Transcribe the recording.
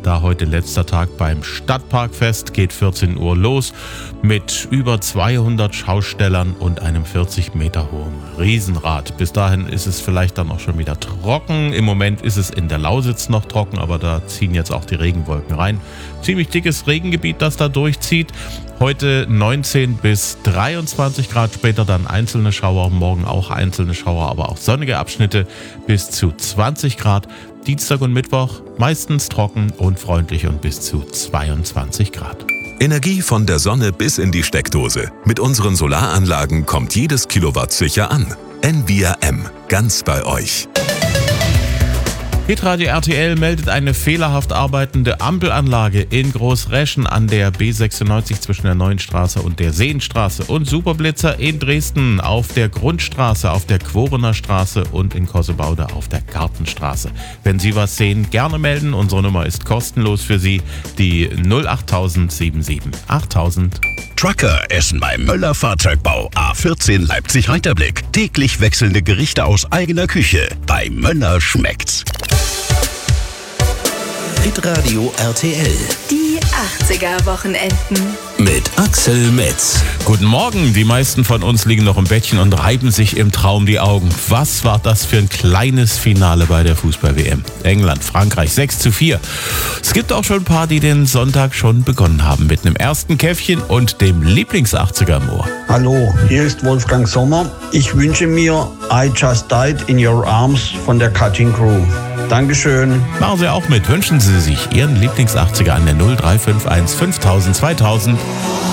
Da heute letzter Tag beim Stadtparkfest, geht 14 Uhr los mit über 200 Schaustellern und einem 40 Meter hohen Riesenrad. Bis dahin ist es vielleicht dann auch schon wieder trocken. Im Moment ist es in der Lausitz noch trocken, aber da ziehen jetzt auch die Regenwolken rein. Ziemlich dickes Regengebiet, das da durchzieht. Heute 19 bis 23 Grad, später dann einzelne Schauer, morgen auch einzelne Schauer, aber auch sonnige Abschnitte bis zu 20 Grad. Dienstag und Mittwoch meistens trocken und freundlich und bis zu 22 Grad. Energie von der Sonne bis in die Steckdose. Mit unseren Solaranlagen kommt jedes Kilowatt sicher an. Envia M, ganz bei euch. Hitradio RTL meldet eine fehlerhaft arbeitende Ampelanlage in Großreschen an der B96 zwischen der Neuen Straße und der Seenstraße und Superblitzer in Dresden auf der Grundstraße, auf der Quorener Straße und in Kossebaude auf der Gartenstraße. Wenn Sie was sehen, gerne melden. Unsere Nummer ist kostenlos für Sie, die 08000 77 8000. Trucker essen beim Möller Fahrzeugbau A14 Leipzig-Reiterblick. Täglich wechselnde Gerichte aus eigener Küche. Bei Möller schmeckt's. Hitradio RTL. Die 80er-Wochenenden. Mit Axel Metz. Guten Morgen, die meisten von uns liegen noch im Bettchen und reiben sich im Traum die Augen. Was war das für ein kleines Finale bei der Fußball-WM? England, Frankreich 6:4. Es gibt auch schon ein paar, die den Sonntag schon begonnen haben mit einem ersten Käffchen und dem Lieblings-80er im Ohr. Hallo, hier ist Wolfgang Sommer. Ich wünsche mir I Just Died in Your Arms von der Cutting Crew. Dankeschön. Machen Sie auch mit. Wünschen Sie sich Ihren Lieblings-80er an der 0351 5000 2000.